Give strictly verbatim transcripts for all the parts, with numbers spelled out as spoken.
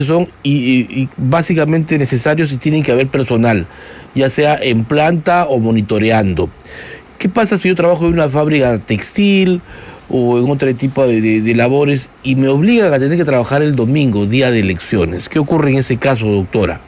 son y, y, y básicamente necesarios y tienen que haber personal, ya sea en planta o monitoreando. ¿Qué pasa si yo trabajo en una fábrica textil o en otro tipo de, de, de labores y me obligan a tener que trabajar el domingo, día de elecciones? ¿Qué ocurre en ese caso, doctora?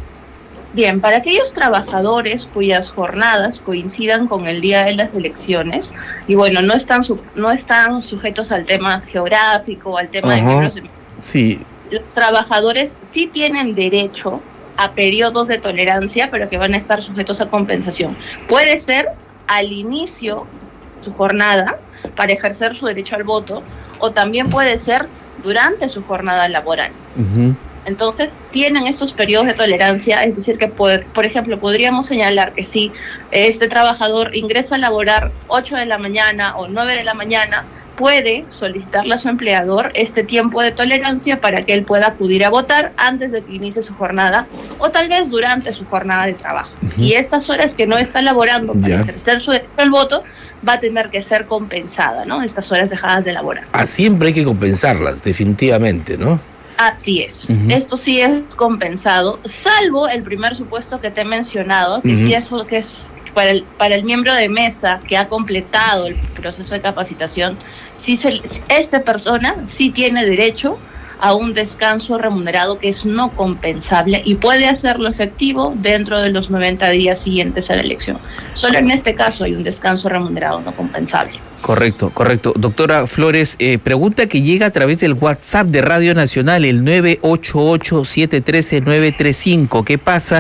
Bien, para aquellos trabajadores cuyas jornadas coincidan con el día de las elecciones, y bueno, no están, su, no están sujetos al tema geográfico, al tema Ajá, de miembros de... Sí. Los trabajadores sí tienen derecho a periodos de tolerancia, pero que van a estar sujetos a compensación. Puede ser al inicio de su jornada para ejercer su derecho al voto, o también puede ser durante su jornada laboral. Uh-huh. Entonces, tienen estos periodos de tolerancia, es decir, que, por, por ejemplo, podríamos señalar que si este trabajador ingresa a laborar ocho de la mañana o nueve de la mañana, puede solicitarle a su empleador este tiempo de tolerancia para que él pueda acudir a votar antes de que inicie su jornada o tal vez durante su jornada de trabajo. Uh-huh. Y estas horas que no está laborando para yeah. ejercer su derecho al voto va a tener que ser compensada, ¿no? Estas horas dejadas de laborar. Ah, siempre hay que compensarlas, definitivamente, ¿no? Así es. Uh-huh. Esto sí es compensado, salvo el primer supuesto que te he mencionado, que uh-huh. sí es que es para el, para el miembro de mesa que ha completado el proceso de capacitación, sí se, esta persona sí tiene derecho a un descanso remunerado que es no compensable y puede hacerlo efectivo dentro de los noventa días siguientes a la elección. Solo en este caso hay un descanso remunerado no compensable. Correcto, correcto. Doctora Flores, eh, pregunta que llega a través del WhatsApp de Radio Nacional, el nueve ocho ocho, siete uno tres, nueve tres cinco. ¿Qué pasa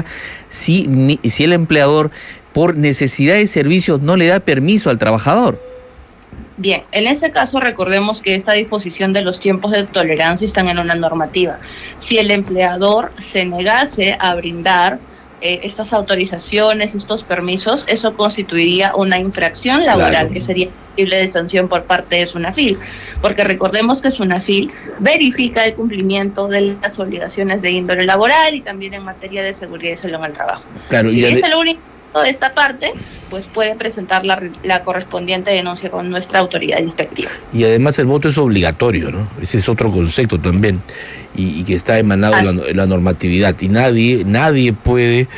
si, si el empleador, por necesidad de servicio, no le da permiso al trabajador? Bien, en ese caso recordemos que esta disposición de los tiempos de tolerancia están en una normativa. Si el empleador se negase a brindar eh, estas autorizaciones, estos permisos, eso constituiría una infracción laboral, claro, que sería posible de sanción por parte de SUNAFIL, porque recordemos que SUNAFIL verifica el cumplimiento de las obligaciones de índole laboral y también en materia de seguridad y salud en el trabajo. Claro, si es el único de esta parte, pues puede presentar la, la correspondiente denuncia con nuestra autoridad inspectiva. Y además el voto es obligatorio, ¿no? Ese es otro concepto también, y, y que está emanado en la, en la normatividad, y nadie, nadie puede,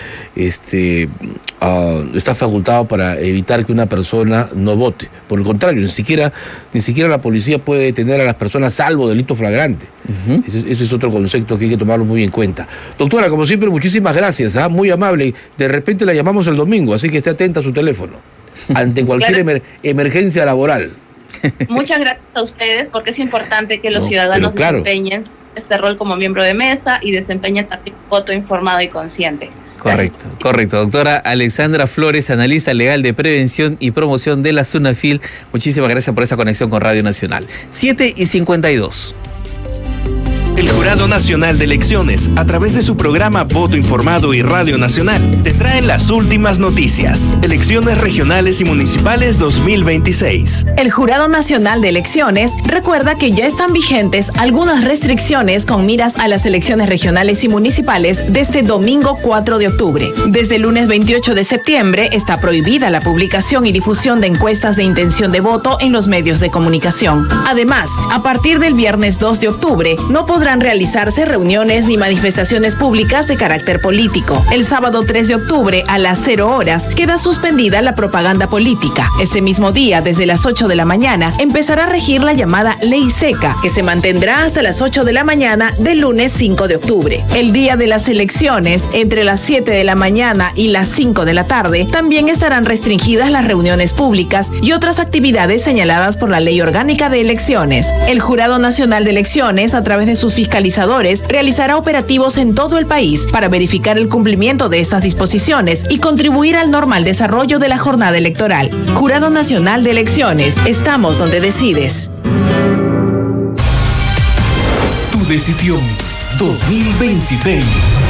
este, uh, está facultado para evitar que una persona no vote. Por el contrario, ni siquiera, ni siquiera la policía puede detener a las personas salvo delito flagrante. Uh-huh. Ese, ese es otro concepto que hay que tomarlo muy en cuenta. Doctora, como siempre, muchísimas gracias, ¿eh? Muy amable. De repente la llamamos el domingo, así que esté atenta a su teléfono ante cualquier claro. emer, emergencia laboral. Muchas gracias a ustedes, porque es importante que los no, ciudadanos claro. desempeñen este rol como miembro de mesa y desempeñen también un voto informado y consciente. Correcto, gracias. Correcto. Doctora Alexandra Flores, analista legal de prevención y promoción de la SUNAFIL, muchísimas gracias por esa conexión con Radio Nacional. siete y cincuenta y dos. El Jurado Nacional de Elecciones, a través de su programa Voto Informado y Radio Nacional, te traen las últimas noticias. Elecciones regionales y municipales dos mil veintiséis. El Jurado Nacional de Elecciones recuerda que ya están vigentes algunas restricciones con miras a las elecciones regionales y municipales de este domingo cuatro de octubre. Desde el lunes veintiocho de septiembre está prohibida la publicación y difusión de encuestas de intención de voto en los medios de comunicación. Además, a partir del viernes dos de octubre, no podrá realizarse reuniones ni manifestaciones públicas de carácter político. El sábado tres de octubre a las cero horas queda suspendida la propaganda política. Ese mismo día, desde las ocho de la mañana, empezará a regir la llamada Ley Seca, que se mantendrá hasta las ocho de la mañana del lunes cinco de octubre. El día de las elecciones, entre las siete de la mañana y las cinco de la tarde, también estarán restringidas las reuniones públicas y otras actividades señaladas por la Ley Orgánica de Elecciones. El Jurado Nacional de Elecciones, a través de sus fiscalizadores, realizará operativos en todo el país para verificar el cumplimiento de estas disposiciones y contribuir al normal desarrollo de la jornada electoral. Jurado Nacional de Elecciones, estamos donde decides. Tu decisión dos mil veintiséis.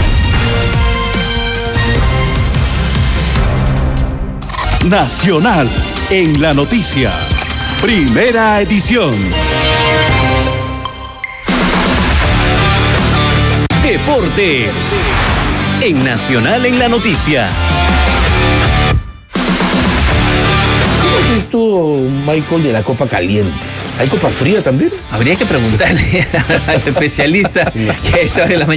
Nacional en la noticia. Primera edición. Deportes en Nacional en la noticia. ¿Cómo es esto, Michael, de la copa caliente? ¿Hay copa fría también? Habría que preguntarle al especialista que a esta hora de la mañana